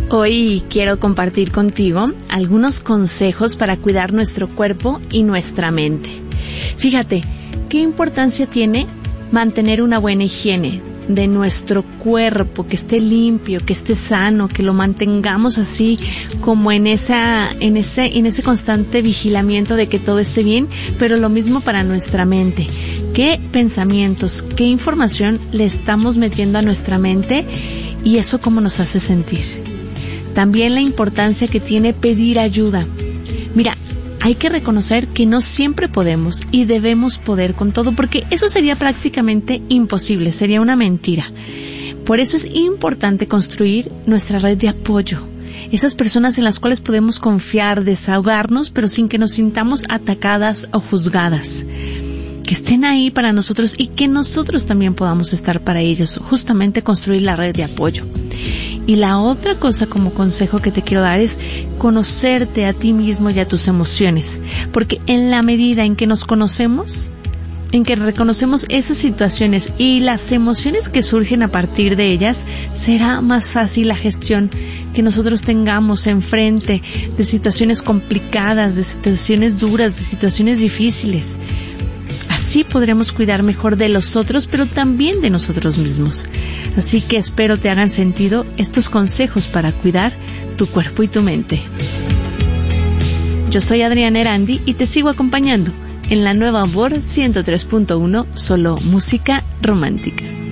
Hoy quiero compartir contigo algunos consejos para cuidar nuestro cuerpo y nuestra mente. Fíjate, ¿qué importancia tiene mantener una buena higiene de nuestro cuerpo, que esté limpio, que esté sano, que lo mantengamos así como en ese constante vigilamiento de que todo esté bien, pero lo mismo para nuestra mente? ¿Qué pensamientos, qué información le estamos metiendo a nuestra mente y eso cómo nos hace sentir? También la importancia que tiene pedir ayuda. Mira, hay que reconocer que no siempre podemos y debemos poder con todo, porque eso sería prácticamente imposible, sería una mentira. Por eso es importante construir nuestra red de apoyo, esas personas en las cuales podemos confiar, desahogarnos, pero sin que nos sintamos atacadas o juzgadas. Que estén ahí para nosotros y que nosotros también podamos estar para ellos, justamente construir la red de apoyo. Y la otra cosa como consejo que te quiero dar es conocerte a ti mismo y a tus emociones, porque en la medida en que nos conocemos, en que reconocemos esas situaciones y las emociones que surgen a partir de ellas, será más fácil la gestión que nosotros tengamos enfrente de situaciones complicadas, de situaciones duras, de situaciones difíciles. Así podremos cuidar mejor de los otros, pero también de nosotros mismos. Así que espero te hagan sentido estos consejos para cuidar tu cuerpo y tu mente. Yo soy Adriana Erandi y te sigo acompañando en la nueva Amor 103.1, solo música romántica.